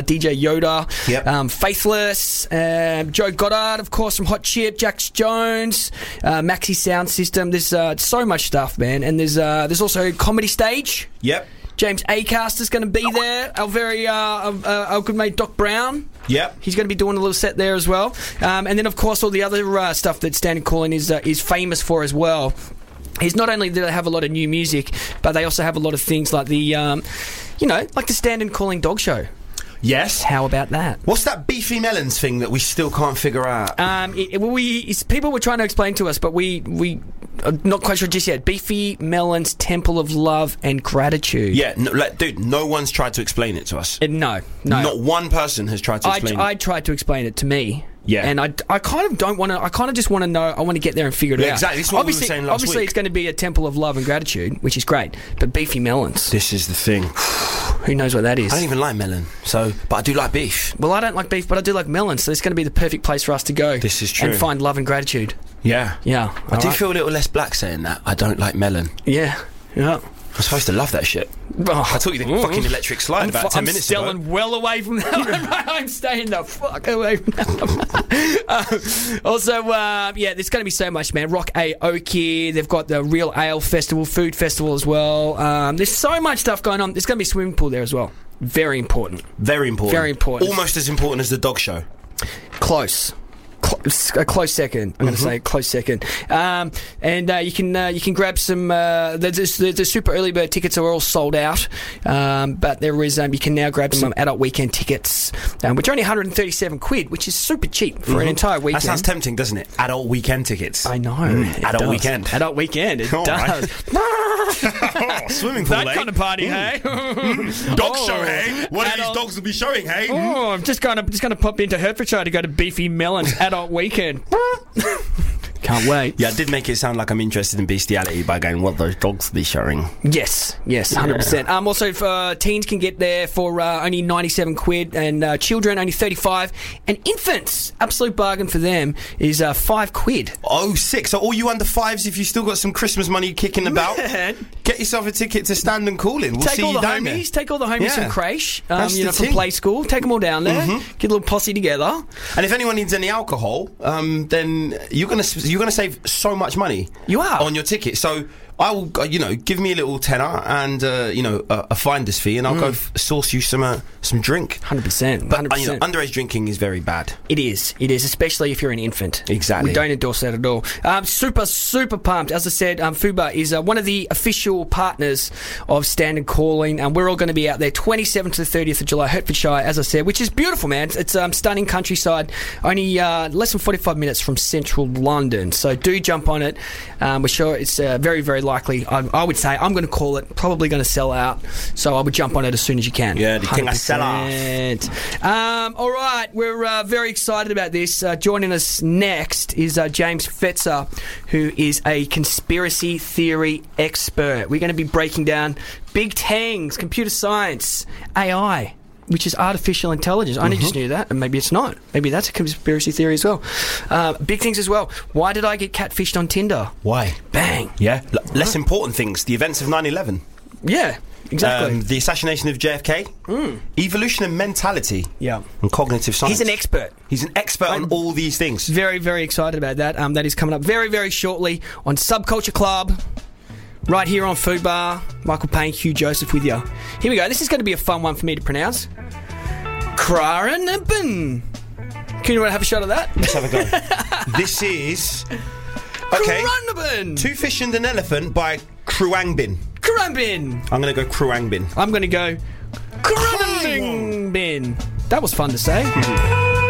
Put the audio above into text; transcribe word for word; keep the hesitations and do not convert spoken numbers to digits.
D J Yoda, Yep. um, Faithless, uh, Joe Goddard, of course, from Hot Chip, Jax Jones, uh, Maxi Sound System. There's uh, so much stuff, man. And there's uh, there's also Comedy Stage. Yep. James Acaster is going to be there. Our very uh, uh, our good mate Doc Brown. Yep. He's going to be doing a little set there as well. Um, and then, of course, all the other uh, stuff that Standard Calling is uh, is famous for as well. Is not only do they have a lot of new music, but they also have a lot of things like the, um, you know, like the Standard Calling Dog Show. Yes. How about that? What's that beefy melons thing that we still can't figure out? Um, it, it- we it's, people were trying to explain to us, but we we are not quite sure just yet. Beefy Melon's Temple of Love and Gratitude. Yeah, no, like, dude, no one's tried to explain it to us. Uh, no, no. Not one person has tried to I, explain I it. tried to explain it to me. Yeah. And I, I kind of don't want to, I kind of just want to know, I want to get there and figure it Yeah, out. exactly. This is what we were obviously, saying last Obviously, week. it's going to be a temple of love and gratitude, which is great. But beefy melons, This is the thing. who knows what that is? I don't even like melon, so but I do like beef. Well, I don't like beef, but I do like melons, so it's going to be the perfect place for us to go. This is true. And find love and gratitude. Yeah. Yeah. I all do right. feel a little less black saying that. I don't like melon. Yeah. Yeah. I'm supposed to love that shit. Oh, I taught you the ooh. fucking electric slide I'm, about fu- ten I'm minutes staying ago. well away from that. I'm staying the fuck away from that. uh, also, uh, yeah, there's going to be so much, man. Rock Aoki. They've got the Real Ale Festival, Food Festival as well. Um, there's so much stuff going on. There's going to be a swimming pool there as well. Very important. Very important. Very important. Almost as important as the dog show. Close. Close, a close second. I'm going to say close second. Um, and uh, you can uh, you can grab some. Uh, the, the, the super early bird tickets are all sold out, um, but there is um, you can now grab some adult weekend tickets, um, which are only one hundred thirty-seven quid, which is super cheap for an entire weekend. That sounds tempting, doesn't it? Adult weekend tickets. I know. Mm, it adult does. weekend. Adult weekend. It All does. Oh, swimming pool, That eh? kind of party, hey? Dog Oh, show, hey? One of adult- these dogs will be showing, hey? Oh, I'm just going to just going to pop into Hertfordshire to go to Beefy Melon's adult weekend. Can't wait. Yeah, I did make it sound like I'm interested in bestiality by going, what those dogs be showing. Yes, yes, one hundred percent. Um, also, for, uh, teens can get there for uh, only ninety-seven quid, and uh, children only thirty-five, and infants, absolute bargain for them, is uh, five quid. Oh, six. So all you under fives, if you still got some Christmas money kicking about, Man. get yourself a ticket to Stand and Call In. We'll Take see all you the down homies, there. take all the homies Yeah. from creche, um, That's you know, the from thing. play school, take them all down there, Mhm. get a little posse together. And if anyone needs any alcohol, um, then you're gonna you're gonna save so much money. You are. on your ticket. So I will, uh, you know, give me a little tenner and uh, you know a, a finder's fee, and I'll go f- source you some uh, some drink. one hundred percent. But uh, you know, underage drinking is very bad. It is. It is, especially if you're an infant. Exactly. We don't endorse that at all. Um, super, super pumped. As I said, um, Fuba is uh, one of the official partners of Standard Calling, and we're all going to be out there twenty-seventh to the thirtieth of July, Hertfordshire, as I said, which is beautiful, man. It's, it's um, stunning countryside, only uh, less than forty-five minutes from central London. So do jump on it. Um, we're sure it's uh, very, very likely. I, I would say I'm going to call it probably going to sell out. So I would jump on it as soon as you can. Yeah, the king of sell off. one hundred percent. Um, all right, we're uh, very excited about this. Uh, joining us next is uh, James Fetzer, who is a conspiracy theory expert. We're going to be breaking down big tangs, computer science, A I, which is artificial intelligence. I only just knew that, and maybe it's not. Maybe that's a conspiracy theory as well. Uh, big things as well. Why did I get catfished on Tinder? Why? Bang. Yeah. L- less important things. The events of nine eleven. Yeah, exactly. Um, the assassination of J F K. Evolution of mentality. yeah. And cognitive science. He's an expert. He's an expert on all these things. Very, very excited about that. Um, that is coming up very, very shortly on Subculture Club, right here on Food Bar. Michael Payne, Hugh Joseph with you. Here we go. This is going to be a fun one for me to pronounce. Kraranippen. Can you want to have a shot of that? Let's have a go. This is... Okay. Kraranippen. Two Fish and an Elephant by Kruangbin. Kraranippen. I'm going to go Kruangbin. I'm going to go Kraranippen. That was fun to say.